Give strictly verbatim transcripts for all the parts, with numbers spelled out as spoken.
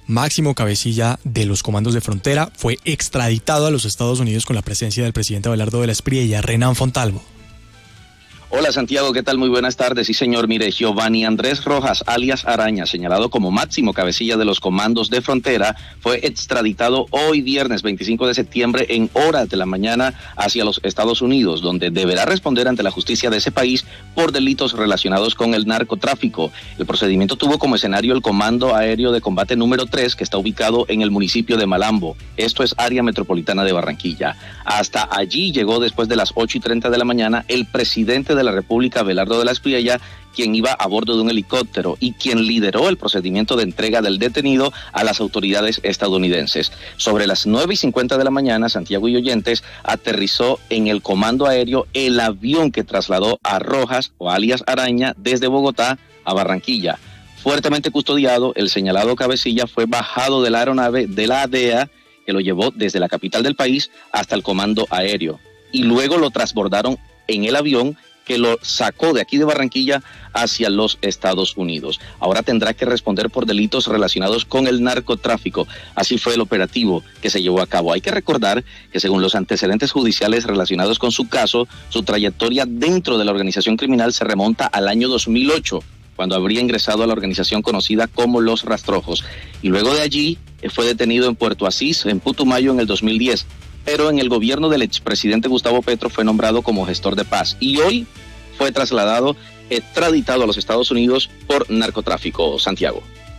máximo cabecilla de los comandos de frontera, fue extraditado a los Estados Unidos con la presencia del presidente Abelardo de la Espriella. Renan Fontalvo. Hola Santiago, ¿qué tal? Muy buenas tardes. Sí señor, mire, Giovanni Andrés Rojas, alias Araña, señalado como máximo cabecilla de los comandos de frontera, fue extraditado hoy viernes veinticinco de septiembre en horas de la mañana hacia los Estados Unidos, donde deberá responder ante la justicia de ese país por delitos relacionados con el narcotráfico. El procedimiento tuvo como escenario el Comando Aéreo de Combate número tres, que está ubicado en el municipio de Malambo. Esto es área metropolitana de Barranquilla. Hasta allí llegó después de las ocho y treinta de la mañana el presidente de la República, Abelardo de la Espriella, quien iba a bordo de un helicóptero y quien lideró el procedimiento de entrega del detenido a las autoridades estadounidenses. Sobre las nueve y cincuenta de la mañana, Santiago y oyentes, aterrizó en el comando aéreo el avión que trasladó a Rojas, o alias Araña, desde Bogotá a Barranquilla. Fuertemente custodiado, el señalado cabecilla fue bajado de la aeronave de la A D E A, que lo llevó desde la capital del país hasta el comando aéreo, y luego lo transbordaron en el avión que lo sacó de aquí de Barranquilla hacia los Estados Unidos. Ahora tendrá que responder por delitos relacionados con el narcotráfico. Así fue el operativo que se llevó a cabo. Hay que recordar que según los antecedentes judiciales relacionados con su caso, su trayectoria dentro de la organización criminal se remonta al año dos mil ocho, cuando habría ingresado a la organización conocida como Los Rastrojos. Y luego de allí fue detenido en Puerto Asís, en Putumayo, en el dos mil diez. Pero en el gobierno del expresidente Gustavo Petro fue nombrado como gestor de paz y hoy fue trasladado, extraditado a los Estados Unidos por narcotráfico. Santiago.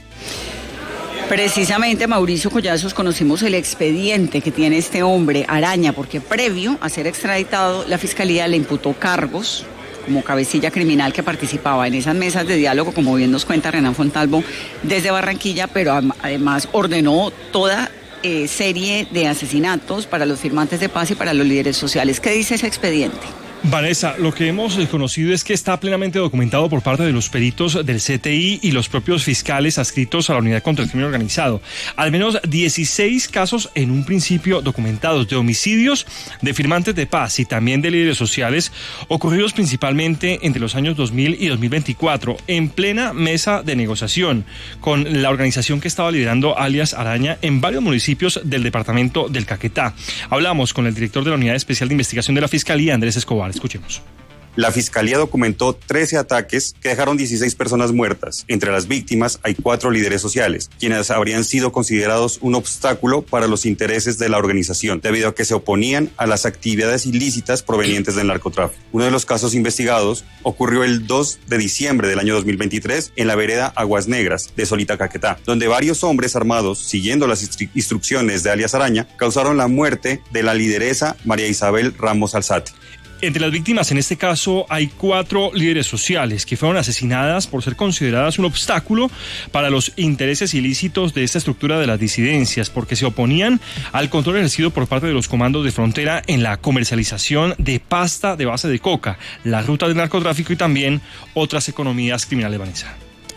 Precisamente, Mauricio Collazos, conocimos el expediente que tiene este hombre, Araña, porque previo a ser extraditado, la Fiscalía le imputó cargos como cabecilla criminal que participaba en esas mesas de diálogo, como bien nos cuenta Renan Fontalvo, desde Barranquilla, pero además ordenó toda Eh, serie de asesinatos para los firmantes de paz y para los líderes sociales. ¿Qué dice ese expediente? Vanessa, lo que hemos conocido es que está plenamente documentado por parte de los peritos del C T I y los propios fiscales adscritos a la Unidad contra el Crimen Organizado. Al menos dieciséis casos en un principio documentados de homicidios de firmantes de paz y también de líderes sociales, ocurridos principalmente entre los años dos mil y dos mil veinticuatro, en plena mesa de negociación con la organización que estaba liderando alias Araña en varios municipios del departamento del Caquetá. Hablamos con el director de la Unidad Especial de Investigación de la Fiscalía, Andrés Escobar. Escuchemos. La Fiscalía documentó trece ataques que dejaron dieciséis personas muertas. Entre las víctimas hay cuatro líderes sociales, quienes habrían sido considerados un obstáculo para los intereses de la organización, debido a que se oponían a las actividades ilícitas provenientes del narcotráfico. Uno de los casos investigados ocurrió el dos de diciembre del año dos mil veintitrés en la vereda Aguas Negras de Solita Caquetá, donde varios hombres armados, siguiendo las instru- instrucciones de alias Araña, causaron la muerte de la lideresa María Isabel Ramos Alzate. Entre las víctimas en este caso hay cuatro líderes sociales que fueron asesinadas por ser consideradas un obstáculo para los intereses ilícitos de esta estructura de las disidencias, porque se oponían al control ejercido por parte de los comandos de frontera en la comercialización de pasta de base de coca, la ruta del narcotráfico y también otras economías criminales, Vanessa.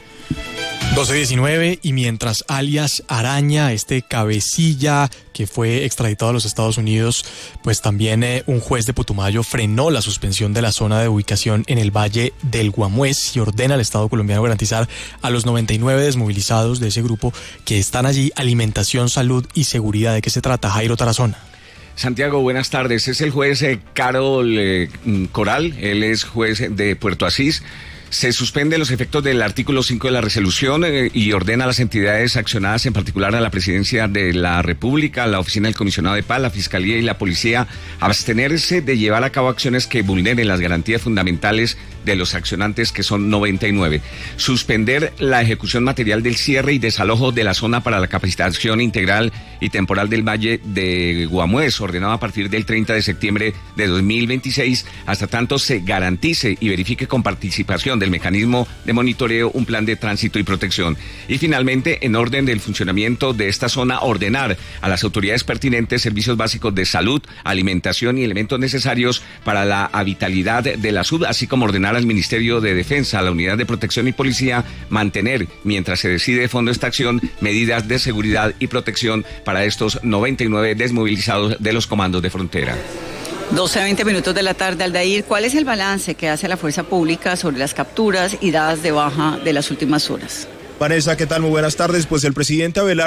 doce diecinueve, y mientras alias Araña, este cabecilla que fue extraditado a los Estados Unidos, pues también eh, un juez de Putumayo frenó la suspensión de la zona de ubicación en el Valle del Guamués y ordena al Estado colombiano garantizar a los noventa y nueve desmovilizados de ese grupo que están allí alimentación, salud y seguridad. ¿De qué se trata, Jairo Tarazona? Santiago, buenas tardes. Es el juez eh, Carol eh, Coral, él es juez de Puerto Asís. Se suspende los efectos del artículo cinco de la resolución eh, y ordena a las entidades accionadas, en particular a la Presidencia de la República, a la Oficina del Comisionado de Paz, la Fiscalía y la Policía, abstenerse de llevar a cabo acciones que vulneren las garantías fundamentales de los accionantes, que son noventa y nueve. Suspender la ejecución material del cierre y desalojo de la zona para la capacitación integral y temporal del Valle de Guamués, ordenado a partir del treinta de septiembre de dos mil veintiséis, hasta tanto se garantice y verifique con participación del mecanismo de monitoreo un plan de tránsito y protección. Y finalmente, en orden del funcionamiento de esta zona, ordenar a las autoridades pertinentes servicios básicos de salud, alimentación y elementos necesarios para la vitalidad de la S U B, así como ordenar al Ministerio de Defensa, a la Unidad de Protección y Policía, mantener, mientras se decide de fondo esta acción, medidas de seguridad y protección para estos noventa y nueve desmovilizados de los comandos de frontera. doce a veinte minutos de la tarde, Aldair, ¿cuál es el balance que hace la fuerza pública sobre las capturas y dadas de baja de las últimas horas? Vanessa, ¿qué tal? Muy buenas tardes. Pues el presidente Abelardo